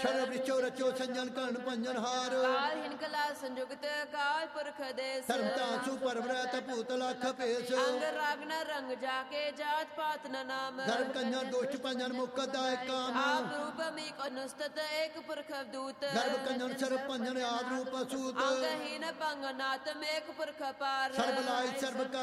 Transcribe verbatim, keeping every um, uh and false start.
ਸਰਬ ਰਿਚੋ ਰਚੋ ਸੰਜਨ ਕਰਨ ਪੰਜਨ ਹਾਰ ਕਾਲ ਹਿਨ ਕਲਾ ਸੰਜੁਗਤ ਕਾਲ ਪੁਰਖ ਦੇਸ ਧਰਮ ਤਾਸੂ ਪਰਵਰਤ ਭੂਤ ਲਖ ਭੇਸ ਅੰਗ ਰਾਗ ਨ ਰੰਗ ਜਾਕੇ ਜਾਤ ਪਾਤ ਨ ਨਾਮ ਗਰਭ ਕੰਜਨ ਦੁਸ਼ਟ ਪੰਜਨ ਮੁਖ ਦਾਇ ਕਾਮ ਆਪ ਰੂਪ ਮੀਕ ਅਨੁਸਤਤ ਏਕ ਪੁਰਖ ਅਵਦੂਤ ਗਰਭ ਕੰਜਨ ਸਰਬ ਪੰਜਨ ਆਦ ਰੂਪ ਅਸੂਤ ਅੰਗਹੀਨ ਪੰਗ ਨਾਤਮ ਏਕ ਪੁਰਖ ਪਾਰ ਸਰਬ ਲਾਇ ਸਰਬ